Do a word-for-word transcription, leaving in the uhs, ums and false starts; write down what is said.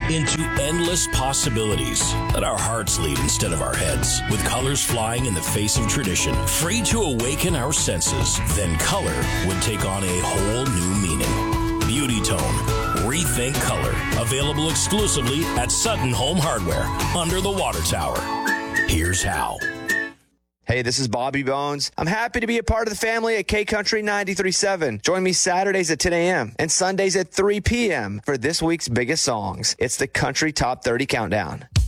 into endless possibilities. Let our hearts lead instead of our heads, with colors flying in the face of tradition, free to awaken our senses. Then color would take on a whole new meaning. Beauty Tone. Rethink Color. Available exclusively at Sutton Home Hardware, under the water tower. Here's how. Hey, this is Bobby Bones. I'm happy to be a part of the family at K-Country ninety-three point seven. Join me Saturdays at ten a.m. and Sundays at three p.m. for this week's biggest songs. It's the Country Top thirty Countdown.